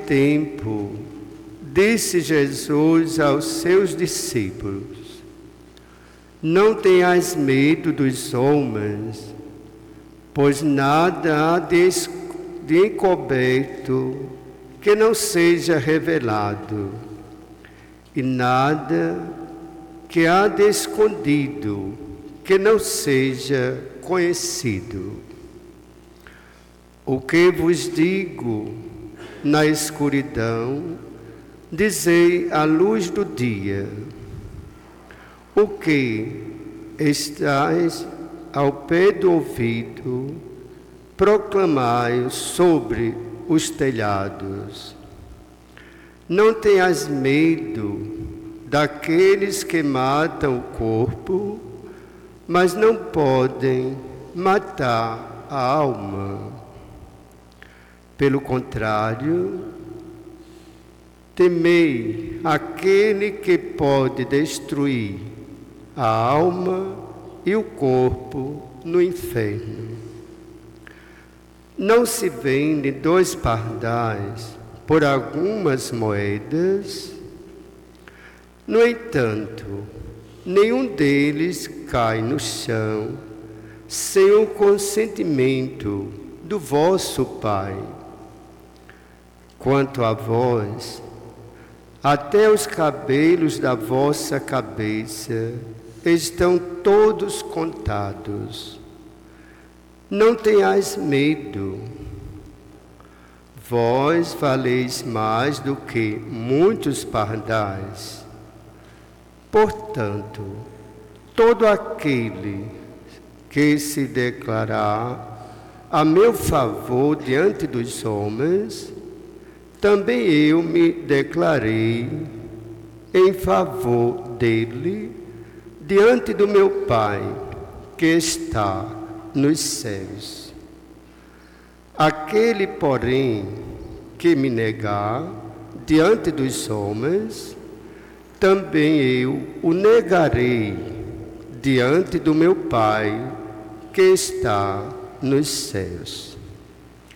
tempo, disse Jesus aos seus discípulos: não tenhais medo dos homens, pois nada há de encoberto que não seja revelado, e nada que há de escondido que não seja conhecido. O que vos digo na escuridão, dizei à luz do dia. O que estáis ao pé do ouvido, proclamai sobre os telhados. Não tenhas medo daqueles que matam o corpo, mas não podem matar a alma. Pelo contrário, temei aquele que pode destruir a alma e o corpo no inferno. Não se vende 2 pardais por algumas moedas? No entanto, nenhum deles cai no chão sem o consentimento do vosso Pai. Quanto a vós, até os cabelos da vossa cabeça estão todos contados. Não tenhais medo. Vós valeis mais do que muitos pardais. Portanto, todo aquele que se declarar a meu favor diante dos homens, também eu me declarei em favor dele diante do meu Pai, que está nos céus. Aquele, porém, que me negar diante dos homens, também eu o negarei diante do meu Pai, que está nos céus.